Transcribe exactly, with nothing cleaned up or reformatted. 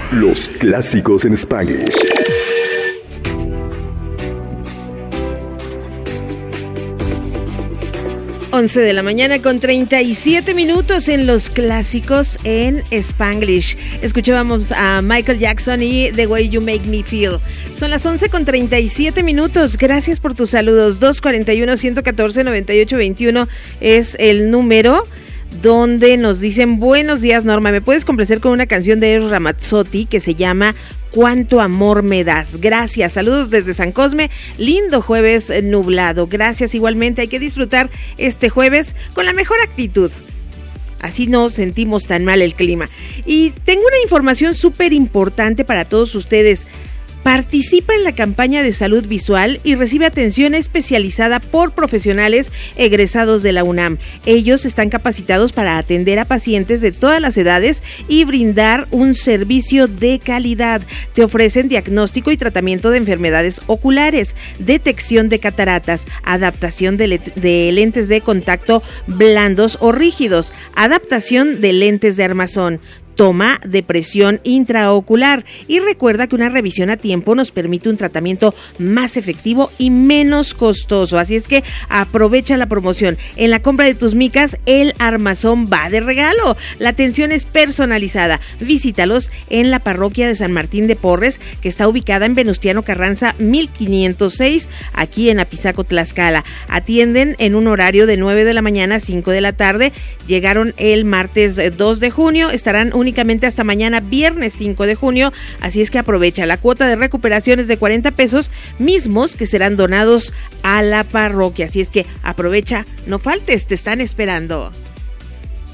Los clásicos en Spanglish. once de la mañana con treinta y siete minutos en los clásicos en Spanglish. Escuchábamos a Michael Jackson y The Way You Make Me Feel. Son las once con treinta y siete minutos. Gracias por tus saludos. dos cuarenta y uno, ciento catorce, noventa y ocho veintiuno es el número donde nos dicen: buenos días, Norma, ¿me puedes complacer con una canción de Eros Ramazzotti que se llama ¿Cuánto amor me das? Gracias, saludos desde San Cosme, lindo jueves nublado. Gracias, igualmente hay que disfrutar este jueves con la mejor actitud. Así no sentimos tan mal el clima. Y tengo una información súper importante para todos ustedes. Participa en la campaña de salud visual y recibe atención especializada por profesionales egresados de la UNAM. Ellos están capacitados para atender a pacientes de todas las edades y brindar un servicio de calidad. Te ofrecen diagnóstico y tratamiento de enfermedades oculares, detección de cataratas, adaptación de, le- de lentes de contacto blandos o rígidos, adaptación de lentes de armazón, toma de presión intraocular, y recuerda que una revisión a tiempo nos permite un tratamiento más efectivo y menos costoso. Así es que aprovecha la promoción. En la compra de tus micas, el armazón va de regalo. La atención es personalizada. Visítalos en la parroquia de San Martín de Porres, que está ubicada en Venustiano Carranza mil quinientos seis, aquí en Apizaco, Tlaxcala. Atienden en un horario de nueve de la mañana a cinco de la tarde. Llegaron el martes dos de junio, estarán un únicamente hasta mañana viernes cinco de junio, así es que aprovecha. La cuota de recuperación es de cuarenta pesos, mismos que serán donados a la parroquia, así es que aprovecha, no faltes, te están esperando.